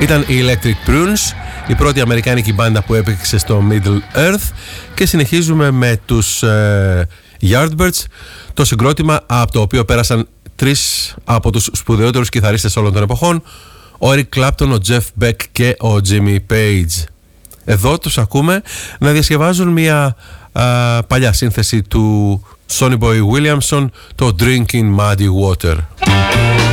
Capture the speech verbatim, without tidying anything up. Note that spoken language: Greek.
Ήταν η Electric Prunes, η πρώτη αμερικάνικη μπάντα που έπαιξε στο Middle Earth, και συνεχίζουμε με τους ε, Yardbirds, το συγκρότημα από το οποίο πέρασαν τρεις από τους σπουδαιότερους κιθαρίστες όλων των εποχών, ο Eric Clapton, ο Jeff Beck και ο Jimmy Page. Εδώ τους ακούμε να διασκευάζουν μια α, παλιά σύνθεση του Sonny Boy Williamson, το Drinking Muddy Water.